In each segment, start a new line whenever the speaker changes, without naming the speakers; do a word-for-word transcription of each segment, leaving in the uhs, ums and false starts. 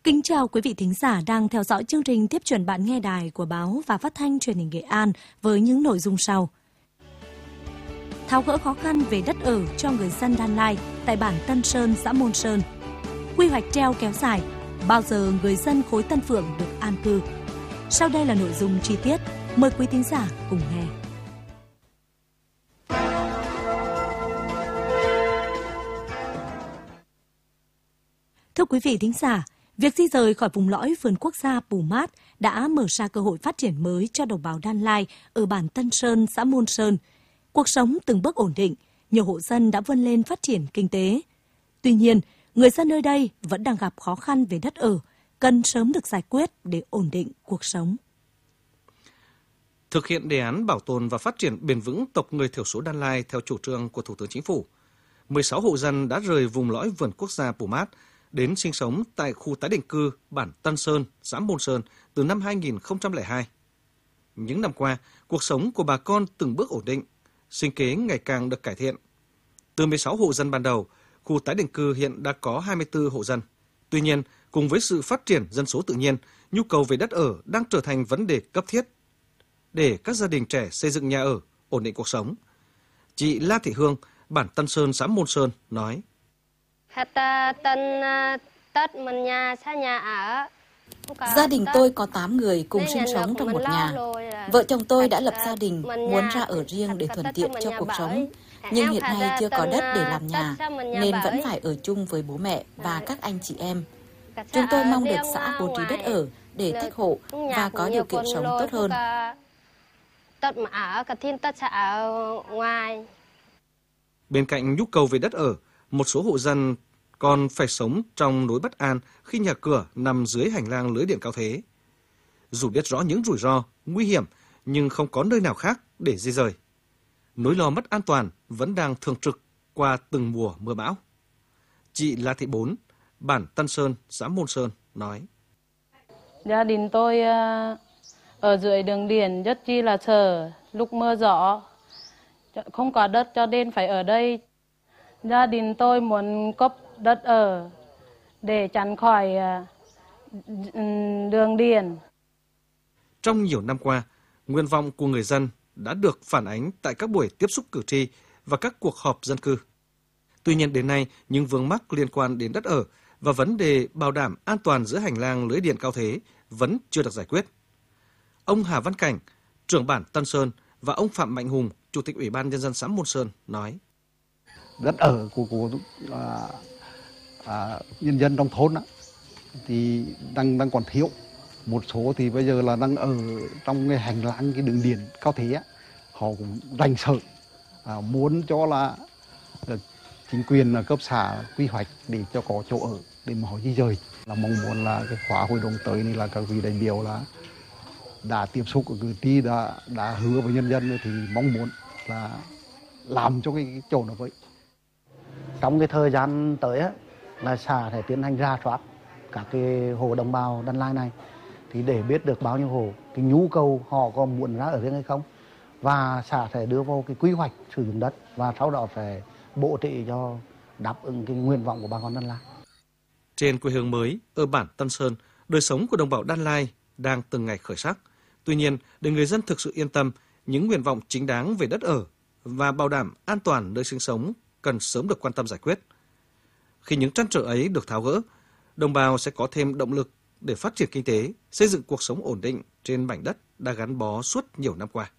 Kính chào quý vị thính giả đang theo dõi chương trình Tiếp chuẩn bạn nghe đài của báo và phát thanh truyền hình Nghệ An với những nội dung sau. Tháo gỡ khó khăn về đất ở cho người dân Đan Lai tại bản Tân Sơn, xã Môn Sơn. Quy hoạch treo kéo dài, bao giờ người dân khối Tân Phượng được an cư. Sau đây là nội dung chi tiết, mời quý thính giả cùng nghe. Thưa quý vị thính giả, việc di rời khỏi vùng lõi vườn quốc gia Pù Mát đã mở ra cơ hội phát triển mới cho đồng bào Đan Lai ở bản Tân Sơn, xã Môn Sơn. Cuộc sống từng bước ổn định, nhiều hộ dân đã vươn lên phát triển kinh tế. Tuy nhiên, người dân nơi đây vẫn đang gặp khó khăn về đất ở, cần sớm được giải quyết để ổn định cuộc sống.
Thực hiện đề án bảo tồn và phát triển bền vững tộc người thiểu số Đan Lai theo chủ trương của Thủ tướng Chính phủ, mười sáu hộ dân đã rời vùng lõi vườn quốc gia Pù Mát đến sinh sống tại khu tái định cư bản Tân Sơn, xã Môn Sơn từ năm hai nghìn không trăm lẻ hai. Những năm qua, cuộc sống của bà con từng bước ổn định, sinh kế ngày càng được cải thiện. Từ mười sáu hộ dân ban đầu, khu tái định cư hiện đã có hai mươi tư hộ dân. Tuy nhiên, cùng với sự phát triển dân số tự nhiên, nhu cầu về đất ở đang trở thành vấn đề cấp thiết để các gia đình trẻ xây dựng nhà ở, ổn định cuộc sống. Chị La Thị Hương, bản Tân Sơn, xã Môn Sơn nói:
Gia đình tôi có tám người cùng sinh sống trong một nhà. Vợ chồng tôi đã lập gia đình, muốn ra ở riêng để thuận tiện cho cuộc sống. Nhưng hiện nay chưa có đất để làm nhà, nên vẫn phải ở chung với bố mẹ và các anh chị em. Chúng tôi mong được xã bố trí đất ở để tách hộ và có điều kiện sống tốt hơn.
Bên cạnh nhu cầu về đất ở, một số hộ dân còn phải sống trong nỗi bất an khi nhà cửa nằm dưới hành lang lưới điện cao thế. Dù biết rõ những rủi ro, nguy hiểm, nhưng không có nơi nào khác để di rời. Nỗi lo mất an toàn vẫn đang thường trực qua từng mùa mưa bão. Chị La Thị Bốn, bản Tân Sơn, xã Môn Sơn nói:
Gia đình tôi ở dưới đường điện rất chi là sợ, lúc mưa gió, không có đất cho nên phải ở đây. Gia đình tôi muốn cấp đất ở để tránh khỏi đường điện.
Trong nhiều năm qua, nguyện vọng của người dân đã được phản ánh tại các buổi tiếp xúc cử tri và các cuộc họp dân cư. Tuy nhiên đến nay, những vướng mắc liên quan đến đất ở và vấn đề bảo đảm an toàn giữa hành lang lưới điện cao thế vẫn chưa được giải quyết. Ông Hà Văn Cảnh, trưởng bản Tân Sơn, và ông Phạm Mạnh Hùng, Chủ tịch Ủy ban Nhân dân xã Môn Sơn nói:
Đất ở của, của à, à, nhân dân trong thôn á, thì đang đang còn thiếu. Một số thì bây giờ là đang ở trong cái hành lang cái đường điện cao thế á, họ cũng rành sợ, à, muốn cho là chính quyền là cấp xã quy hoạch để cho có chỗ ở để mà họ di dời. Là mong muốn là cái khóa hội đồng tới này là các vị đại biểu là đã tiếp xúc ở cử tri, đã đã hứa với nhân dân thì mong muốn là làm cho cái chỗ nó vậy.
Trong cái thời gian tới á, là xã sẽ tiến hành rà soát các cái hộ đồng bào Đan Lai này thì để biết được bao nhiêu hộ, cái nhu cầu họ có muốn ra ở riêng hay không, và xã sẽ đưa vào cái quy hoạch sử dụng đất và sau đó sẽ bố trí cho đáp ứng cái nguyện vọng của bà con Đan Lai.
Trên quê hương mới ở bản Tân Sơn, đời sống của đồng bào Đan Lai đang từng ngày khởi sắc. Tuy nhiên, để người dân thực sự yên tâm, những nguyện vọng chính đáng về đất ở và bảo đảm an toàn nơi sinh sống cần sớm được quan tâm giải quyết. Khi những trăn trở ấy được tháo gỡ, đồng bào sẽ có thêm động lực để phát triển kinh tế, xây dựng cuộc sống ổn định trên mảnh đất đã gắn bó suốt nhiều năm qua.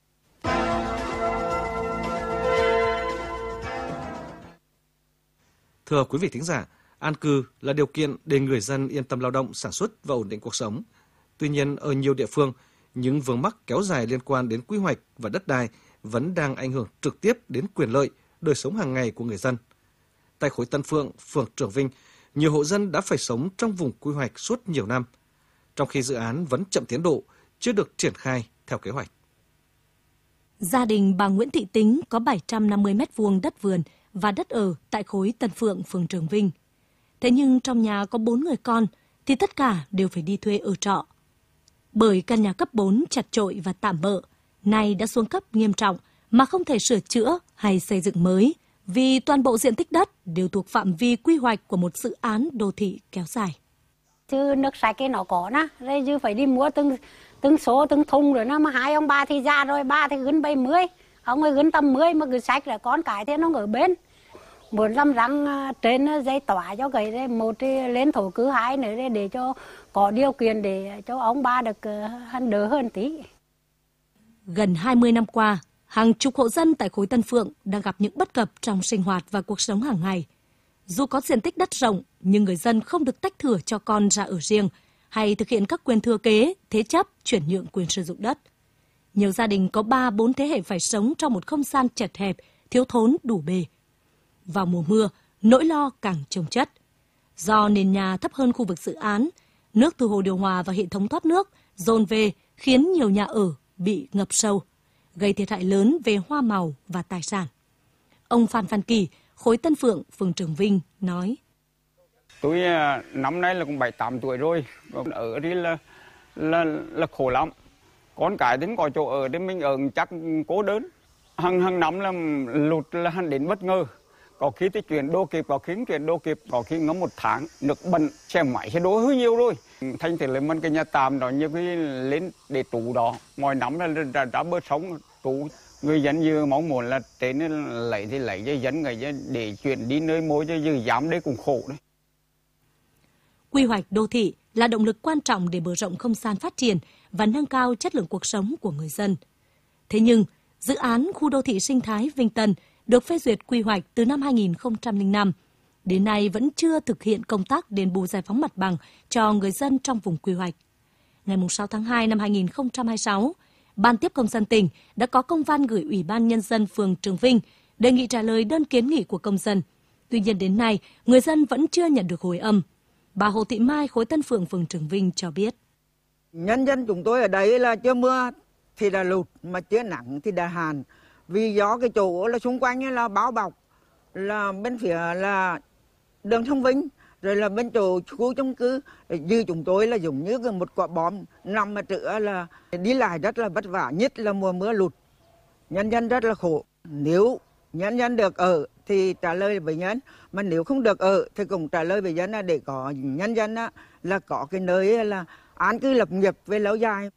Thưa quý vị thính giả, an cư là điều kiện để người dân yên tâm lao động, sản xuất và ổn định cuộc sống. Tuy nhiên, ở nhiều địa phương, những vướng mắc kéo dài liên quan đến quy hoạch và đất đai vẫn đang ảnh hưởng trực tiếp đến quyền lợi, đời sống hàng ngày của người dân. Tại khối Tân Phượng, phường Trường Vinh, nhiều hộ dân đã phải sống trong vùng quy hoạch suốt nhiều năm, trong khi dự án vẫn chậm tiến độ, chưa được triển khai theo kế hoạch.
Gia đình bà Nguyễn Thị Tính có bảy trăm năm mươi mét vuông đất vườn và đất ở tại khối Tân Phượng, phường Trường Vinh. Thế nhưng trong nhà có bốn người con thì tất cả đều phải đi thuê ở trọ. Bởi căn nhà cấp bốn chật chội và tạm bợ, nay đã xuống cấp nghiêm trọng mà không thể sửa chữa hay xây dựng mới, vì toàn bộ diện tích đất đều thuộc phạm vi quy hoạch của một dự án đô thị kéo dài.
Chứ nước sạch cái nó có na, rồi chứ phải đi mua từng từng số từng thùng rồi nó, mà hai ông bà thì già rồi, ba thì gần bảy mươi, ông ấy gần tầm mười mà cứ sạch là con cái thế nó ở bên. Muốn làm răng trên dây tỏa cho cái một lên thổ cư, hai nữa để cho có điều kiện để cho ông bà được đỡ hơn tí.
Gần hai mươi năm qua, hàng chục hộ dân tại khối Tân Phượng đang gặp những bất cập trong sinh hoạt và cuộc sống hàng ngày. Dù có diện tích đất rộng, nhưng người dân không được tách thửa cho con ra ở riêng hay thực hiện các quyền thừa kế, thế chấp, chuyển nhượng quyền sử dụng đất. Nhiều gia đình có ba, bốn thế hệ phải sống trong một không gian chật hẹp, thiếu thốn đủ bề. Vào mùa mưa, nỗi lo càng chồng chất. Do nền nhà thấp hơn khu vực dự án, nước từ hồ điều hòa và hệ thống thoát nước dồn về khiến nhiều nhà ở bị ngập sâu, gây thiệt hại lớn về hoa màu và tài sản. Ông Phan Văn Kỳ, khối Tân Phượng, phường Trường Vinh nói:
Tôi năm nay là cũng bảy tám tuổi rồi, ở đây là là là khổ lắm. Con cái đến có chỗ ở thì mình ở chắc cố đớn. Hàng hàng năm là lụt là hắn đến bất ngờ. Có khi thì chuyển đô kịp, có khi chuyển đô kịp, có khi ngấm một tháng, nước bẩn, xe máy xe đố hơi nhiều rồi. Thành thì lấy mình cái nhà tạm đó như cái lên để trụ đó. Mọi năm là đã, đã bớt sống trụ. Người dân như mong muốn là trên lấy thì lấy cho dân người dân để chuyển đi nơi môi cho dư dám đấy cũng khổ đấy.
Quy hoạch đô thị là động lực quan trọng để mở rộng không gian phát triển và nâng cao chất lượng cuộc sống của người dân. Thế nhưng, dự án khu đô thị sinh thái Vinh Tân được phê duyệt quy hoạch từ năm hai nghìn không trăm lẻ năm, đến nay vẫn chưa thực hiện công tác đền bù giải phóng mặt bằng cho người dân trong vùng quy hoạch. Ngày sáu tháng hai năm hai nghìn không trăm hai mươi sáu, Ban tiếp công dân tỉnh đã có công văn gửi Ủy ban Nhân dân phường Trường Vinh đề nghị trả lời đơn kiến nghị của công dân. Tuy nhiên đến nay, người dân vẫn chưa nhận được hồi âm. Bà Hồ Thị Mai, khối Tân Phượng, phường Trường Vinh cho biết:
Nhân dân chúng tôi ở đây là chưa mưa thì là lụt, mà chưa nắng thì là hạn. Vì do cái chỗ là xung quanh là bao bọc, là bên phía là đường Thông Vinh, rồi là bên chỗ khu chung cư, như chúng tôi là giống như một quả bom nằm ở giữa, là đi lại rất là vất vả, nhất là mùa mưa lụt. Nhân dân rất là khổ. Nếu nhân dân được ở thì trả lời với nhân, mà nếu không được ở thì cũng trả lời với dân là để có nhân dân là có cái nơi là an cư lập nghiệp về lâu dài.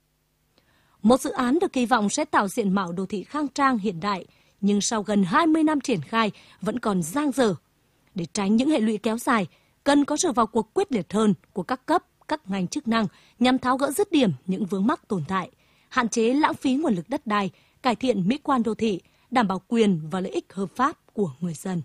Một dự án được kỳ vọng sẽ tạo diện mạo đô thị khang trang hiện đại, nhưng sau gần hai mươi năm triển khai vẫn còn dang dở. Để tránh những hệ lụy kéo dài, cần có sự vào cuộc quyết liệt hơn của các cấp, các ngành chức năng nhằm tháo gỡ dứt điểm những vướng mắc tồn tại, hạn chế lãng phí nguồn lực đất đai, cải thiện mỹ quan đô thị, đảm bảo quyền và lợi ích hợp pháp của người dân.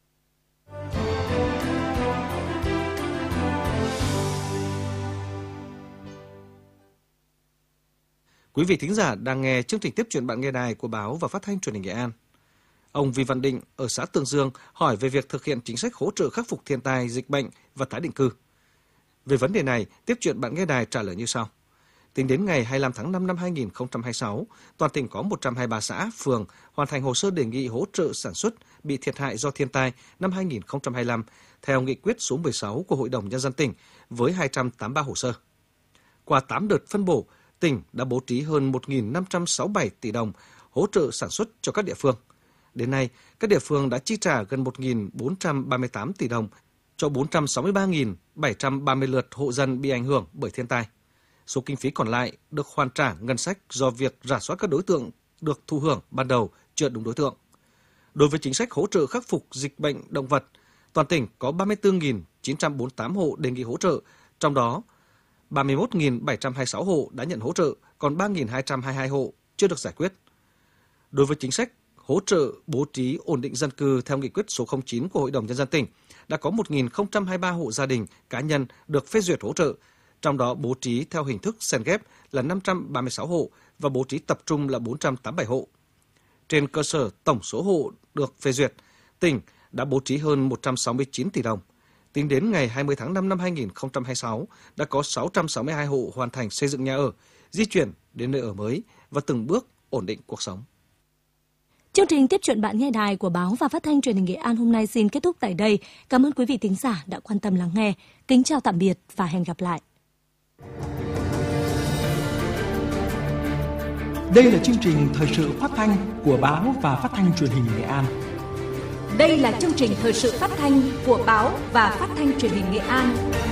Quý vị thính giả đang nghe chương trình tiếp chuyện bạn nghe đài của Báo và Phát thanh Truyền hình Nghệ An. Ông Vi Văn Định ở xã Tường Dương hỏi về việc thực hiện chính sách hỗ trợ khắc phục thiên tai, dịch bệnh và tái định cư. Về vấn đề này, tiếp chuyện bạn nghe đài trả lời như sau. Tính đến ngày hai mươi lăm tháng năm năm hai nghìn không trăm hai mươi sáu, toàn tỉnh có một trăm hai mươi ba xã, phường hoàn thành hồ sơ đề nghị hỗ trợ sản xuất bị thiệt hại do thiên tai năm hai nghìn không trăm hai mươi lăm theo nghị quyết số mười sáu của Hội đồng Nhân dân tỉnh với hai trăm tám mươi ba hồ sơ. Qua tám đợt phân bổ, tỉnh đã bố trí hơn một nghìn năm trăm sáu mươi bảy tỷ đồng hỗ trợ sản xuất cho các địa phương. Đến nay, các địa phương đã chi trả gần một nghìn bốn trăm ba mươi tám tỷ đồng cho bốn trăm sáu mươi ba nghìn bảy trăm ba mươi lượt hộ dân bị ảnh hưởng bởi thiên tai. Số kinh phí còn lại được hoàn trả ngân sách do việc rà soát các đối tượng được thụ hưởng ban đầu chưa đúng đối tượng. Đối với chính sách hỗ trợ khắc phục dịch bệnh động vật, toàn tỉnh có ba mươi tư nghìn chín trăm bốn mươi tám hộ đề nghị hỗ trợ, trong đó ba mươi mốt nghìn bảy trăm hai mươi sáu hộ đã nhận hỗ trợ, còn ba nghìn hai trăm hai mươi hai hộ chưa được giải quyết. Đối với chính sách hỗ trợ bố trí ổn định dân cư theo nghị quyết số không chín của Hội đồng Nhân dân tỉnh, đã có một nghìn không trăm hai mươi ba hộ gia đình, cá nhân được phê duyệt hỗ trợ, trong đó bố trí theo hình thức xen ghép là năm trăm ba mươi sáu hộ và bố trí tập trung là bốn trăm tám mươi bảy hộ. Trên cơ sở tổng số hộ được phê duyệt, tỉnh đã bố trí hơn một trăm sáu mươi chín tỷ đồng. Tính đến ngày hai mươi tháng năm năm hai nghìn không trăm hai mươi sáu, đã có sáu trăm sáu mươi hai hộ hoàn thành xây dựng nhà ở, di chuyển đến nơi ở mới và từng bước ổn định cuộc sống.
Chương trình Tiếp chuyện bạn nghe đài của Báo và Phát thanh Truyền hình Nghệ An hôm nay xin kết thúc tại đây. Cảm ơn quý vị thính giả đã quan tâm lắng nghe. Kính chào tạm biệt và hẹn gặp lại.
Đây là chương trình thời sự phát thanh của Báo và Phát thanh Truyền hình Nghệ An.
Đây là chương trình thời sự phát thanh của Báo và Phát thanh Truyền hình Nghệ An.